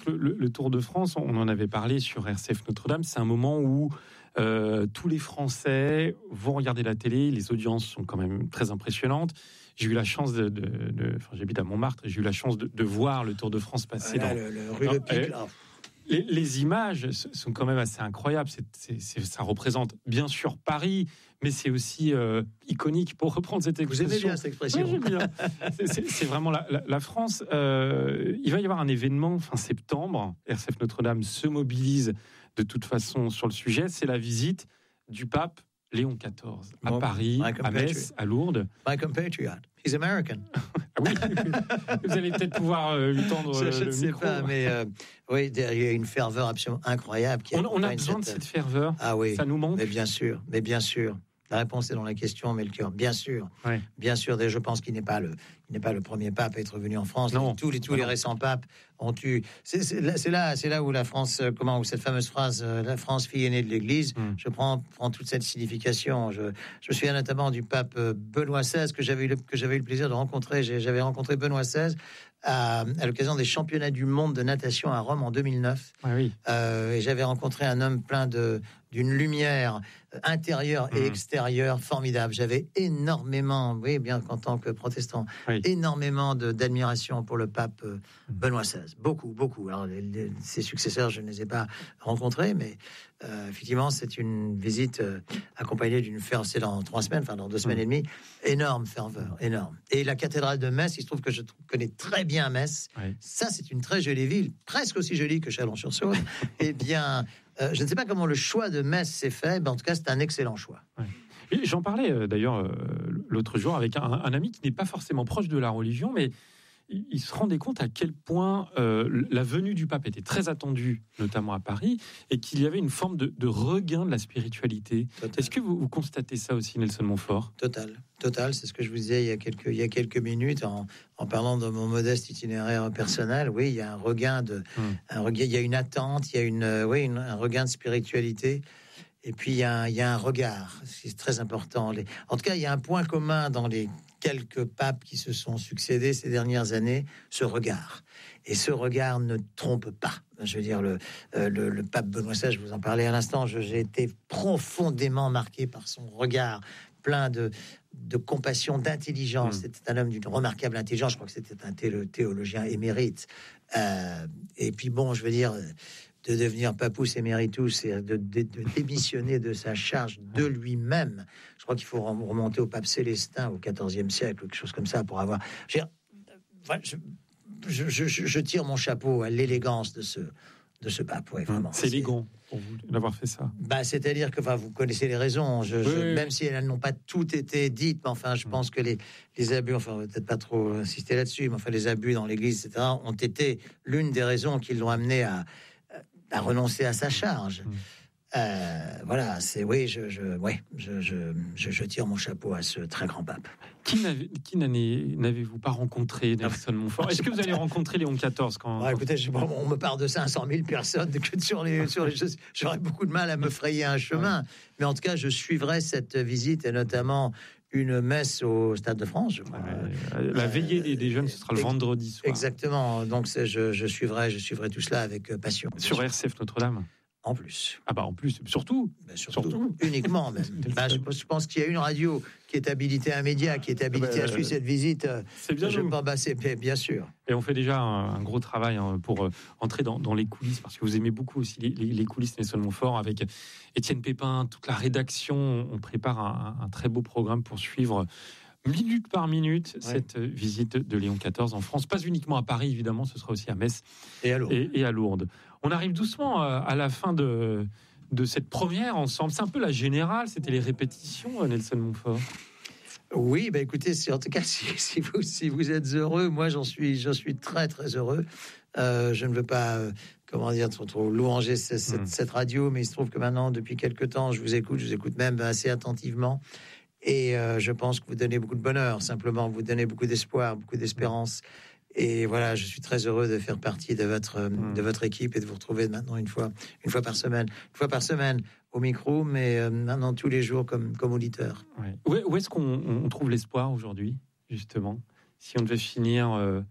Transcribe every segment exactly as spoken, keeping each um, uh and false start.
que le, le Tour de France, on en avait parlé sur R C F Notre-Dame, c'est un moment où euh, tous les Français vont regarder la télé, les audiences sont quand même très impressionnantes. J'ai eu la chance de, de, de enfin, j'habite à Montmartre, et j'ai eu la chance de, de voir le Tour de France passer ah, là, dans le, le rue Le Pic, là. Les, les images sont quand même assez incroyables. C'est, c'est, c'est, ça représente bien sûr Paris, mais c'est aussi euh, iconique, pour reprendre cette expression. Vous aimez bien cette expression? Oui, j'aime bien. c'est, c'est, c'est vraiment la, la, la France. Euh, il va y avoir un événement fin septembre. R C F Notre-Dame se mobilise de toute façon sur le sujet. C'est la visite du pape Léon quatorze à bon, Paris, à Metz, à Lourdes. My compatriot. He's American. Ah oui, vous allez peut-être pouvoir euh, lui tendre je, je le ne sais micro. Pas, mais euh, oui, il y a une ferveur absolument incroyable. Qui on, on a besoin cette... de cette ferveur. Ah oui, ça nous manque. Mais bien sûr, mais bien sûr. La réponse est dans la question, Melchior. Bien sûr, ouais. bien sûr. Je pense qu'il n'est pas le, il n'est pas le premier pape à être venu en France. Non, tous les tous non. les récents papes ont eu. C'est, c'est, là, c'est là, c'est là où la France, comment, où cette fameuse phrase, la France, fille aînée de l'Église. Mm. Je prends, prends toute cette signification. Je, je me souviens notamment du pape Benoît seize que j'avais eu le, que j'avais eu le plaisir de rencontrer. J'ai, j'avais rencontré Benoît seize à, à l'occasion des championnats du monde de natation à Rome en deux mille neuf. Ah oui. Euh, et j'avais rencontré un homme plein de d'une lumière intérieure et mmh. extérieure formidable. J'avais énormément, oui, bien qu'en tant que protestant, oui. énormément de, d'admiration pour le pape euh, Benoît seize. Beaucoup, beaucoup. Alors, les, les, ses successeurs, je ne les ai pas rencontrés, mais euh, effectivement, c'est une visite euh, accompagnée d'une ferveur, c'est dans trois semaines, enfin dans deux semaines mmh. et demie, énorme ferveur, énorme. Et la cathédrale de Metz, il se trouve que je connais très bien Metz. Oui. Ça, c'est une très jolie ville, presque aussi jolie que Chalon-sur-Saône. Eh bien, Euh, je ne sais pas comment le choix de Metz s'est fait, mais en tout cas, c'est un excellent choix. Ouais. Et j'en parlais euh, d'ailleurs euh, l'autre jour avec un, un ami qui n'est pas forcément proche de la religion, mais il, il se rendait compte à quel point euh, la venue du pape était très attendue, notamment à Paris, et qu'il y avait une forme de, de regain de la spiritualité. Total. Est-ce que vous, vous constatez ça aussi, Nelson Montfort ? Total. Total, c'est ce que je vous disais il y a quelques, il y a quelques minutes en, en parlant de mon modeste itinéraire personnel. Oui, il y a un regain de, mmh. un regain, il y a une attente, il y a une, euh, oui, une, un regain de spiritualité. Et puis il y a un, il y a un regard, c'est très important. Les, en tout cas, il y a un point commun dans les quelques papes qui se sont succédés ces dernières années, ce regard. Et ce regard ne trompe pas. Je veux dire, le, euh, le, le pape Benoît seize, je vous en parlais à l'instant, je, j'ai été profondément marqué par son regard, plein de, de compassion, d'intelligence. Mmh. C'était un homme d'une remarquable intelligence. Je crois que c'était un théologien émérite. Euh, et puis bon, je veux dire, de devenir papus emeritus et de, de, de démissionner de sa charge de lui-même. Je crois qu'il faut remonter au pape Célestin au quatorzième siècle, ou quelque chose comme ça, pour avoir... Je, veux dire, je, je, je, je tire mon chapeau à l'élégance de ce... de ce pape, ouais, vraiment. C'est élégant pour vous d'avoir fait ça. Bah, c'est-à-dire que, enfin, vous connaissez les raisons. Je, oui, je, oui. Même si elles n'ont pas toutes été dites, mais enfin, je mmh. pense que les, les abus, enfin, on va peut-être pas trop insister là-dessus, mais enfin, les abus dans l'Église, et cetera, ont été l'une des raisons qui l'ont amené à, à renoncer à sa charge. Mmh. Euh, voilà, c'est oui, je, je, ouais, je, je, je, je tire mon chapeau à ce très grand pape. Qui, n'avez, qui n'avez, n'avez-vous pas rencontré, Nelson Montfort ? Est-ce que vous allez rencontrer Léon quatorze quand ouais, écoutez, je, on me parle de cinq cent mille personnes que sur les sur les choses. J'aurais beaucoup de mal à me frayer un chemin, ouais. mais en tout cas, je suivrai cette visite et notamment une messe au Stade de France, je crois. Ouais, la veillée des, des jeunes, ce sera le vendredi soir. Exactement. Donc, c'est, je, je suivrai, je suivrai tout cela avec passion. Sur R C F Notre-Dame. En plus. Ah bah en plus, surtout. Ben surtout, surtout. Uniquement même. ben, je, je pense qu'il y a une radio qui est habilitée, un média qui est habilité ben, à suivre cette visite. C'est bien. Je pense, ben, c'est bien sûr. Et on fait déjà un, un gros travail hein, pour euh, entrer dans, dans les coulisses, parce que vous aimez beaucoup aussi les, les, les coulisses Nelson Montfort, avec Étienne Pépin, toute la rédaction. On prépare un, un très beau programme pour suivre minute par minute ouais. cette visite de Léon quatorze en France, pas uniquement à Paris évidemment, ce sera aussi à Metz et à Lourdes. Et, et à Lourdes. On arrive doucement à la fin de, de cette première ensemble. C'est un peu la générale, c'était les répétitions, Nelson Montfort. Oui, bah écoutez, si, en tout cas, si, si, vous, si vous êtes heureux, moi j'en suis, j'en suis très très heureux. Euh, je ne veux pas, euh, comment dire, trop, trop louanger cette, cette, mmh. cette radio, mais il se trouve que maintenant, depuis quelque temps, je vous écoute, je vous écoute même assez attentivement. Et euh, je pense que vous donnez beaucoup de bonheur, simplement, vous donnez beaucoup d'espoir, beaucoup d'espérance. Et voilà, je suis très heureux de faire partie de votre mmh. de votre équipe et de vous retrouver maintenant une fois une fois par semaine, une fois par semaine au micro, mais euh, maintenant tous les jours comme comme auditeur. Ouais. Où, où est-ce qu'on on trouve l'espoir aujourd'hui, justement, si on devait finir euh,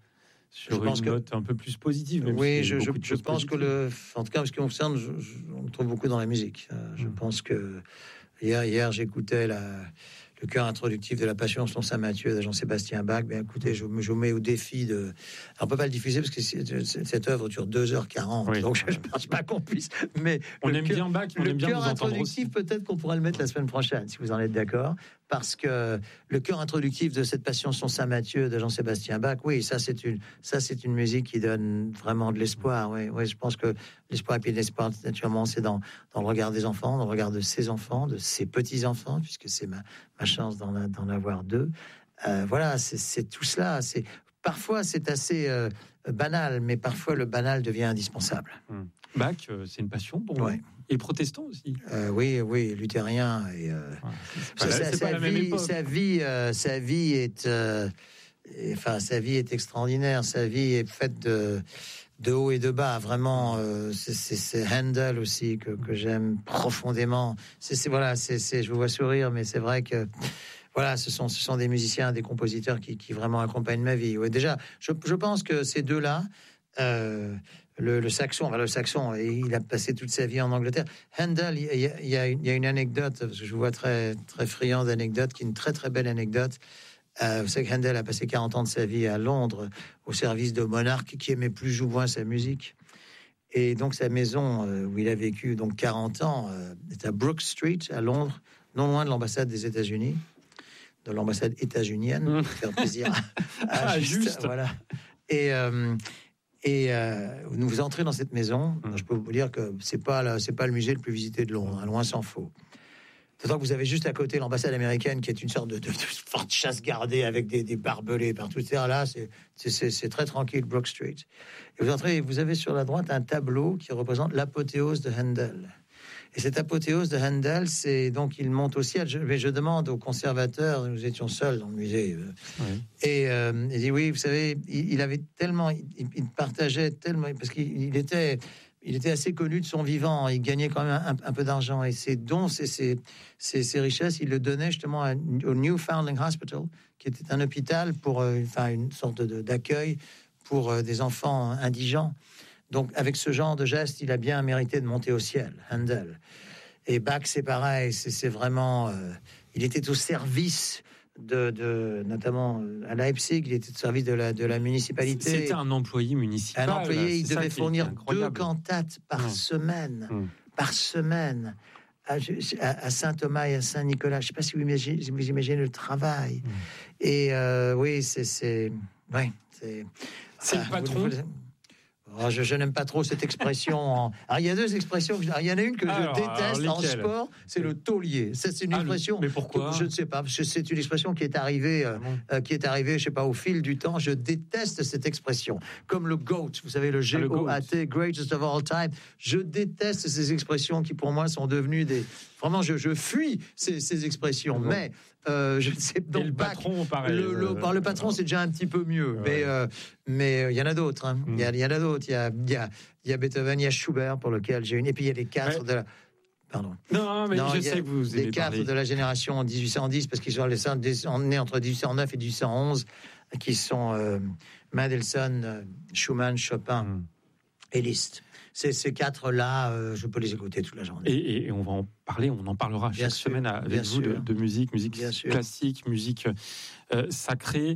sur je pense une que, note un peu plus positive. Même oui, si je, je, je pense positives. que le, en tout cas, en ce qui me concerne, je, je, on le trouve beaucoup dans la musique. Euh, je mmh. pense que hier, hier, j'écoutais la. Le chœur introductif de la Passion selon saint Matthieu de Jean-Sébastien Bach. Ben écoutez, je, je vous mets au défi de. Alors, on peut pas le diffuser parce que c'est, c'est, cette œuvre dure deux heures quarante. Oui. Donc, je ne pense pas qu'on puisse. Mais on aime coeur, bien Bach, on le aime bien chœur vous entendre introductif, aussi. Peut-être qu'on pourra le mettre la semaine prochaine, si vous en êtes d'accord. Parce que le chœur introductif de cette Passion selon saint Matthieu de Jean-Sébastien Bach, oui, ça c'est une, ça c'est une musique qui donne vraiment de l'espoir. Oui, oui, je pense que l'espoir et puis l'espoir, naturellement, c'est dans, dans le regard des enfants, dans le regard de ses enfants, de ses petits enfants, puisque c'est ma, ma chance d'en, d'en avoir deux. Euh, voilà, c'est, c'est tout cela. C'est parfois c'est assez euh, banal, mais parfois le banal devient indispensable. Hum. Bach, euh, c'est une passion pour moi. Ouais. Et protestant aussi. Euh, oui, oui, luthérien. Et, euh, ouais, c'est, ça, c'est sa, pas vie, sa vie, euh, sa vie est, euh, et, enfin, sa vie est extraordinaire. Sa vie est faite de, de haut et de bas. Vraiment, euh, c'est, c'est, c'est Handel aussi que, que j'aime profondément. C'est, c'est voilà, c'est, c'est, je vous vois sourire, mais c'est vrai que. Voilà, ce sont, ce sont des musiciens, des compositeurs qui, qui vraiment accompagnent ma vie. Ouais, déjà, je, je pense que ces deux-là, euh, le, le saxon, enfin, le saxon, il a passé toute sa vie en Angleterre. Handel, il y a, il y a, une, il y a une anecdote, parce que je vous vois très, très friand d'anecdotes, qui est une très très belle anecdote. Euh, vous savez que Handel a passé quarante ans de sa vie à Londres, au service de monarques qui aimaient plus ou moins sa musique. Et donc sa maison, euh, où il a vécu donc quarante ans, euh, est à Brook Street, à Londres, non loin de l'ambassade des États-Unis. De l'ambassade états-unienne, pour faire plaisir à, à ah, juste, juste. Voilà. Et, euh, et euh, vous entrez dans cette maison, mmh. je peux vous dire que c'est pas la, c'est pas le musée le plus visité de Londres, hein, loin s'en faut. D'autant que vous avez juste à côté l'ambassade américaine, qui est une sorte de, de, de forte chasse gardée avec des, des barbelés partout. C'est là, c'est, c'est, c'est, c'est très tranquille, Brook Street. Et vous entrez, vous avez sur la droite un tableau qui représente l'apothéose de Handel. Et cette apothéose de Handel, c'est donc il monte au ciel. Je, mais je demande aux conservateurs, nous étions seuls dans le musée, euh, oui. et euh, il dit oui, vous savez, il, il avait tellement, il, il partageait tellement, parce qu'il il était, il était assez connu de son vivant. Il gagnait quand même un, un peu d'argent et ses dons, ses, ses, ses, ses richesses, il le donnait justement à, au Newfoundland Hospital, qui était un hôpital pour, euh, enfin une sorte de, d'accueil pour euh, des enfants indigents. Donc, avec ce genre de geste, il a bien mérité de monter au ciel, Handel. Et Bach, c'est pareil, c'est, c'est vraiment... Euh, il était au service, de, de, notamment à Leipzig, il était au service de la, de la municipalité. C'était un employé municipal. Un employé, il devait fournir deux cantates par mmh. semaine, mmh. par semaine, à, à, à Saint-Thomas et à Saint-Nicolas. Je ne sais pas si vous imaginez, si vous imaginez le travail. Mmh. Et euh, oui, c'est... C'est, ouais, c'est, c'est ah, le patron vous, vous, Oh, je, je n'aime pas trop cette expression. En... Alors, il y a deux expressions. Il y en a une que alors, je déteste en sport, c'est le taulier. Ça, c'est une ah, expression. Mais pourquoi ? Je ne sais pas. Parce que c'est une expression qui est arrivée, euh, euh, qui est arrivée, je sais pas, au fil du temps. Je déteste cette expression. Comme le GOAT, vous savez, le G O A T, Greatest of All Time. Je déteste ces expressions qui, pour moi, sont devenues des. Vraiment, je, je fuis ces, ces expressions. Mmh. Mais euh, je ne sais donc et le Bach, patron, pareil. Le, le, par le patron, c'est déjà un petit peu mieux. Ouais. Mais euh, mais il y en a d'autres. Hein. Il mmh. y, y en a d'autres. Il y a il y a il y a Beethoven, il y a Schubert pour lequel j'ai une. Et puis il y a les quatre ouais. de la. Pardon. Non, mais non, je sais que vous les quatre parler. de la génération dix-huit cent dix, parce qu'ils sont nés entre dix-huit cent neuf et dix-huit cent onze, qui sont euh, Mendelssohn, Schumann, Chopin mmh. et Liszt. Ces, ces quatre-là, euh, je peux les écouter toute la journée. Et, et on va en parler, on en parlera bien chaque sûr, semaine avec vous de, de musique, musique bien classique, sûr. musique euh, sacrée.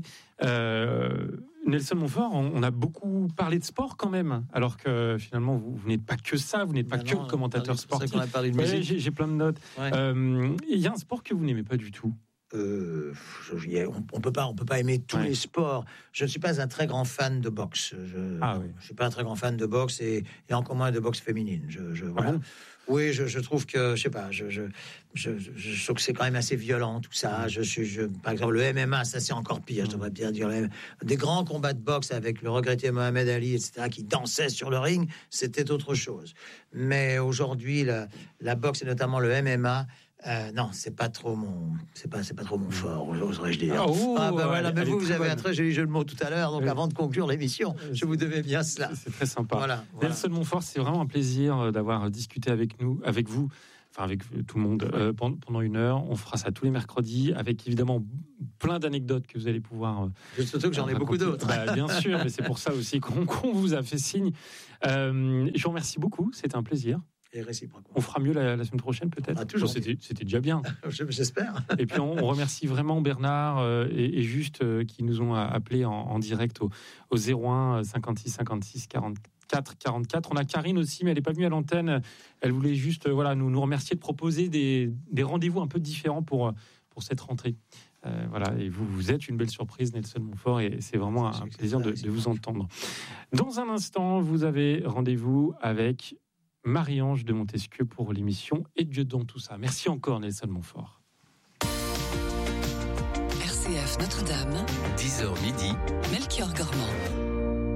Euh, Nelson Montfort, on, on a beaucoup parlé de sport quand même, alors que finalement, vous, vous n'êtes pas que ça, vous n'êtes pas ben que non, commentateur sportif. C'est qu'on a parlé de musique. Ouais, j'ai, j'ai plein de notes. Il ouais. euh, y a un sport que vous n'aimez pas du tout. Euh, je, on, on peut pas, on peut pas aimer tous ouais. les sports. Je ne suis pas un très grand fan de boxe. Je, ah oui. je suis pas un très grand fan de boxe et, et encore moins de boxe féminine. Je, je, voilà. Ah bon oui, je, je trouve que, je sais pas, je, je, je, je, je trouve que c'est quand même assez violent tout ça. Je suis, je, par exemple, le M M A, ça c'est encore pire. Je devrais bien dire le M M A. Des grands combats de boxe avec le regretté Mohamed Ali, et cetera, qui dansait sur le ring, c'était autre chose. Mais aujourd'hui, la, la boxe et notamment le M M A. Euh, non, c'est pas trop mon, c'est pas, c'est pas trop mon fort, oserais-je dire. Ah, oh, ah bah voilà, elle, mais elle vous, vous avez bonne. un très joli jeu de mots tout à l'heure, donc oui. avant de conclure l'émission, je vous devais bien cela. C'est, c'est très sympa. Voilà, voilà. Nelson Montfort, c'est vraiment un plaisir d'avoir discuté avec nous, avec vous enfin avec tout le monde, euh, pendant, pendant une heure. On fera ça tous les mercredis, avec évidemment plein d'anecdotes que vous allez pouvoir... Euh, Surtout que j'en ai beaucoup d'autres. Bah, bien sûr, mais c'est pour ça aussi qu'on, qu'on vous a fait signe. Euh, je vous remercie beaucoup, c'était un plaisir. Et réciproquement. On fera mieux la, la semaine prochaine peut-être. Ah, toujours. Bon, c'était, c'était déjà bien. J'espère. Et puis on, on remercie vraiment Bernard euh, et, et Juste euh, qui nous ont appelés en, en direct au, au zéro un cinquante-six cinquante-six quarante-quatre quarante-quatre. On a Karine aussi, mais elle n'est pas venue à l'antenne. Elle voulait juste euh, voilà, nous, nous remercier de proposer des, des rendez-vous un peu différents pour, pour cette rentrée. Euh, voilà, et vous, vous êtes une belle surprise, Nelson Montfort, et c'est vraiment un, un plaisir de, de vous entendre. Dans un instant, vous avez rendez-vous avec Marie-Ange de Montesquieu pour l'émission Et Dieu dans tout ça. Merci encore, Nelson Montfort. R C F Notre-Dame, dix heures midi, Melchior Gormand.